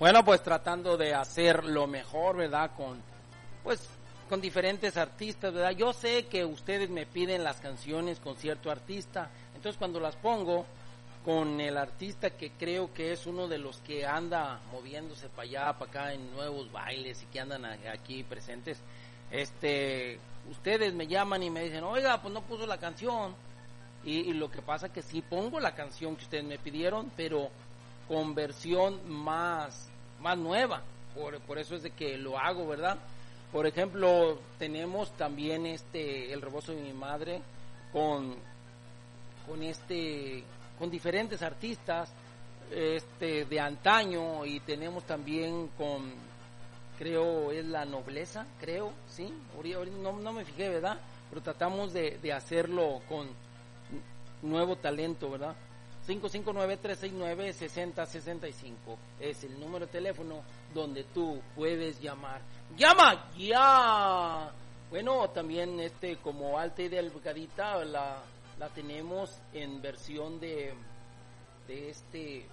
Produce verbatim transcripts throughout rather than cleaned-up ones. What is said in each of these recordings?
Bueno, pues tratando de hacer lo mejor, ¿verdad? Con, pues, con diferentes artistas, ¿verdad? Yo sé que ustedes me piden las canciones con cierto artista, entonces cuando las pongo con el artista que creo que es uno de los que anda moviéndose para allá, para acá en nuevos bailes y que andan aquí presentes, este, ustedes me llaman y me dicen, oiga, pues no puso la canción, y, y lo que pasa que sí pongo la canción que ustedes me pidieron, pero con versión más, más nueva, por, por eso es de que lo hago, ¿verdad? Por ejemplo, tenemos también este, El Rebozo de mi Madre, con, con este... con diferentes artistas este de antaño, y tenemos también con, creo es La Nobleza, creo, sí, ahorita no, no me fijé, ¿verdad? Pero tratamos de, de hacerlo con nuevo talento, ¿verdad? cinco cinco nueve, tres seis nueve, seis cero seis cinco es el número de teléfono donde tú puedes llamar. ¡Llama ya! Bueno, también este como Alta y Delgadita la la tenemos en versión de de este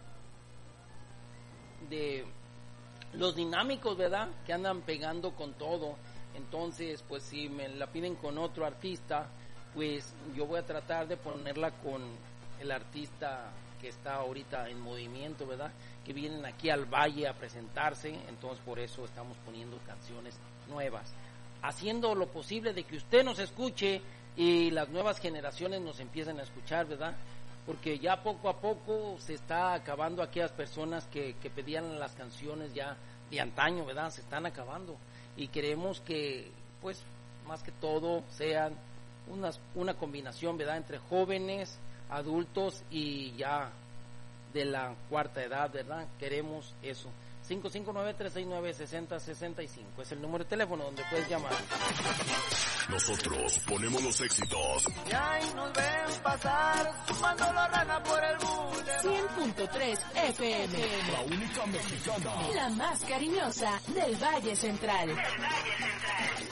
de los Dinámicos, ¿verdad? Que andan pegando con todo. Entonces, pues si me la piden con otro artista, pues yo voy a tratar de ponerla con el artista que está ahorita en movimiento, ¿verdad? Que vienen aquí al Valle a presentarse, entonces por eso estamos poniendo canciones nuevas, haciendo lo posible de que usted nos escuche y las nuevas generaciones nos empiezan a escuchar, ¿verdad? Porque ya poco a poco se está acabando aquellas personas que, que pedían las canciones ya de antaño, ¿verdad? Se están acabando, y queremos que, pues, más que todo sean unas, una combinación, ¿verdad? Entre jóvenes, adultos y ya de la cuarta edad, ¿verdad? Queremos eso. cinco cinco nueve, tres seis nueve, seis cero seis cinco es el número de teléfono donde puedes llamar. Nosotros ponemos los éxitos. Y ahí nos ven pasar, sumando la rana por el mundo. cien punto tres F M. La única mexicana. La más cariñosa del Valle Central. Del Valle Central.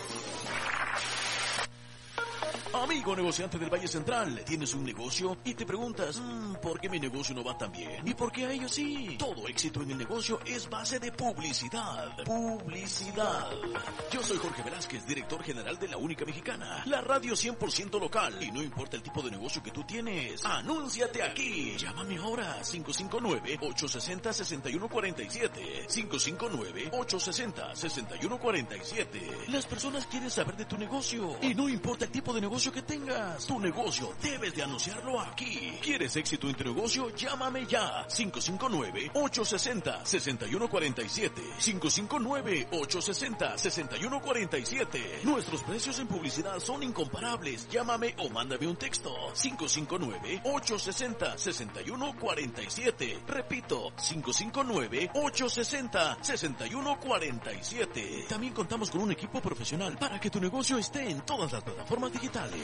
Amigo negociante del Valle Central, tienes un negocio y te preguntas, mmm, ¿por qué mi negocio no va tan bien? ¿Y por qué a ellos sí? Todo éxito en el negocio es base de publicidad. Publicidad. Yo soy Jorge Velázquez, director general de La Única Mexicana, la radio cien por ciento local. Y no importa el tipo de negocio que tú tienes, anúnciate aquí. Llámame ahora, cinco cinco nueve, ocho seis cero, seis uno cuatro siete. cinco cinco nueve, ocho seis cero, seis uno cuatro siete. Las personas quieren saber de tu negocio y no importa el tipo de negocio que tengas, tu negocio debes de anunciarlo aquí. ¿Quieres éxito en tu negocio? Llámame ya. cinco cinco nueve, ocho seis cero, seis uno cuatro siete. cinco cinco nueve, ocho seis cero, seis uno cuatro siete. Nuestros precios en publicidad son incomparables. Llámame o mándame un texto. cinco cinco nueve, ocho seis cero, seis uno cuatro siete. Repito, cinco cinco nueve, ocho seis cero, seis uno cuatro siete. También contamos con un equipo profesional para que tu negocio esté en todas las plataformas digitales.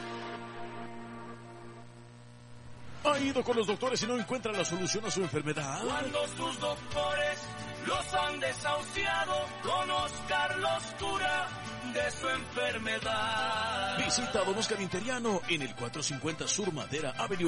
¿Ha ido con los doctores y no encuentra la solución a su enfermedad? Cuando sus doctores los han desahuciado, don Oscar los cura de su enfermedad. Visita a don Oscar Interiano en el cuatrocientos cincuenta Sur Madera Avenue